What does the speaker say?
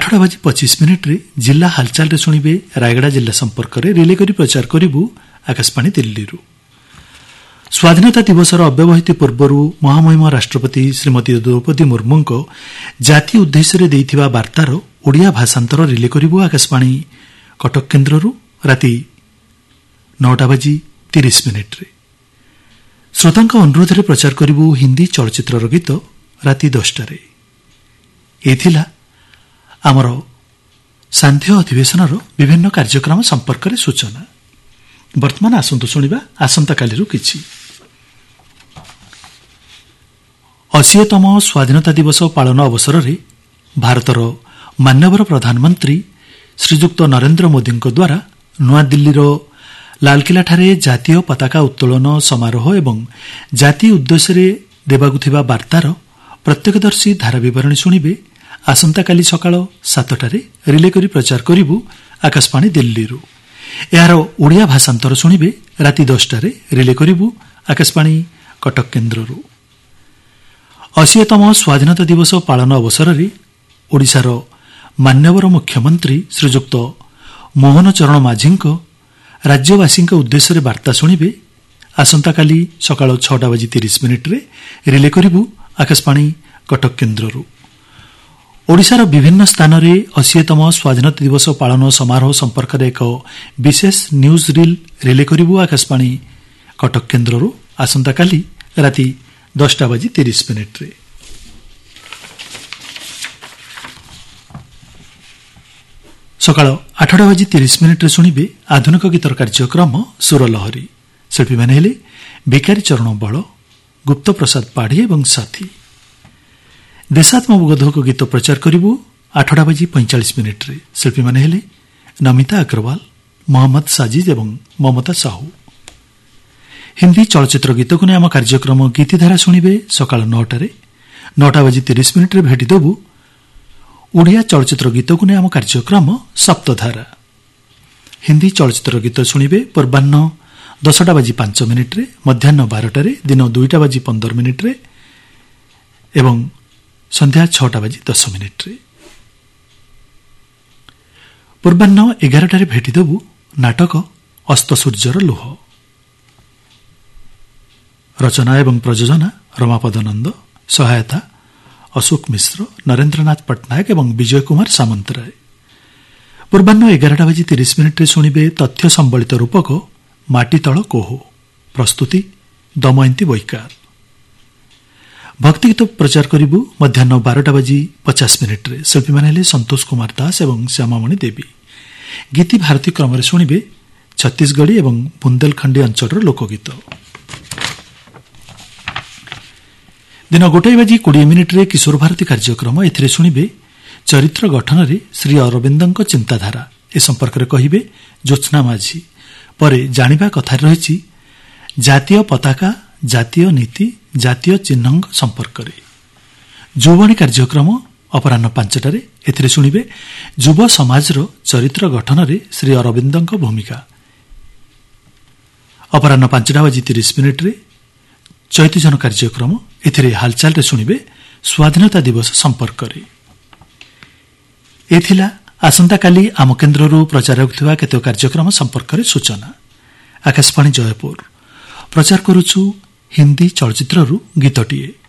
8:25 जिला हालचाल रे शुणिबे रायगड़ा जिला संपर्क रे रिले करी प्रचार करिबु आकाशवाणी दिल्ली रु। स्वाधीनता दिवसर अव्यवहित पूर्वरु महामहिम राष्ट्रपति श्रीमती द्रौपदी मुर्मू जातीय उद्देश्य रे देइथिबा वार्तार ओडिया भाषांतर रिले करिबु आकाशवाणी कटक केन्द्ररु राति 9:30 श्रोतांक अनुरोध रे प्रचार करिबु हिंदी चलचित्र गीत राति 10 एथिला आमर सांध्य अधिवेशनर विभिन्न कार्यक्रम संपर्क रे सूचना। वर्तमान आसंतु शुणिबा आसंता कालिरु किछि। 80तम स्वाधीनता दिवस पालन अवसर रे भारतर मान्यवर प्रधानमंत्री श्रीजुक्त नरेंद्र मोदी द्वारा नुआ दिल्लीर लालकिला ठारे जातीय पताका उत्तोलन समारोह एवं जातीय उद्देश्य रे देबाकु थिबा वार्तार प्रत्यक्षदर्शी धारा विवरणी शुणिबे आसंता काली सकाळ 7टारे रिले करी प्रचार करिबु आकाशवाणी दिल्ली रु। यार ओडिया भाषांतर शुणिबे राति 10टारे रिले करिबु आकाशवाणी कटक केन्द्र रु। 80तम स्वाधीनता दिवस पालन अवसर रे ओडिशार मान्यवर मुख्यमंत्री श्रीजुक्त मोहन चरण माझींक राज्यवासी उद्देश्य रे वार्ता शुणिबे आसंता काली सकाळ 6:30 रिले करिबु आकाशवाणी कटक केन्द्र रु। ओडिशार विभिन्न स्थान रे 80तम स्वाधीनता दिवस पालन समारोह संपर्क रे एक विशेष news reel relay करिबु Akashvani Cuttack केन्द्र रु आसंता काली राति 10:30 सकाळ 8:30 शुणिबे आधुनिक गीतर कार्यक्रम सुरलहरी। शिल्पी माने हेले भिकारी चरण बळ, गुप्त प्रसाद पाढ़ी एवं साथी। देशात्मबोधक गीत प्रचार करिबु 8:45 शिल्पी माने हेले नमिता अग्रवाल, मोहम्मद साजिद एवं ममता साहू। हिंदी चलचित्र गीत को आम कार्यक्रम गीतिधारा शुणिबे सकाळ 9टारे 9:30 भेटी देबु ओडिया चलचित्र गीत को आम कार्यक्रम सप्तधारा। हिंदी चलचित्र गीत शुणिबे पूर्वाह्न 10:05 मध्याह्न 12टारे दिन 2:15 एवं संध्या 6:10 पूर्वाह्न 11टारे भेटी देबु नाटक अस्त सूर्यर लोह। रचना एवं प्रयोजना रमापद नंद, सहायता अशोक मिश्र, नरेंद्रनाथ पट्टनायक एवं विजय कुमार सामंतराय। पूर्वाह्न 11:30 शुणिबे तथ्य संबलित रूपक माटीतल कोह। प्रस्तुति दमयंती बैकार। भक्तिगीत प्रचार करिबु मध्याह्न 12:50 शिल्पी माने हेले संतोष कुमार दास एवं श्यामामणि देवी। गीति भारती क्रम शुणिबे छत्तीसगढ़ी एवं बुंदेलखंडी अंचल लोकगीत। दिन 1:20 किशोर भारती कार्यक्रम एथिरे शुणिबे चरित्र गठन रे श्री अरविंदଙ୍କ चिंताधारा ए संपर्क रे कहिबे ज्योत्स्ना माझी। परे जानिबा कथा रहिछि जातीय पताका, जातीय नीति, जातीय चिन्ह संपर्क रे। जुवाणी कार्यक्रम अपराह्न 5टारे एथिरे शुणिबे युव समाज रो चरित्र गठन रे श्री अरविंदଙ୍କ भूमिका। अपराह्न 5:30 चैतीजन कार्यक्रम एथिरे हालचाल रे शुणिबे स्वाधीनता दिवस संपर्क रे। एथिला आसंता काली आम केन्द्ररू प्रचार होउथिबा केते कार्यक्रम संपर्क रे सूचना। आकाशवाणी जयपुर प्रचार करूछु हिंदी चलचित्ररू गीतटीए।